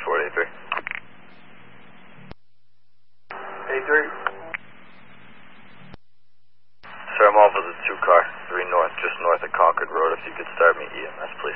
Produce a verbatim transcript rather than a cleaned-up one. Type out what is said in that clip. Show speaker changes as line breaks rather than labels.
Ford A three.
A three.
Sir, I'm off with a two car, three north, just north of Concord Road. If you could start me E M S, please.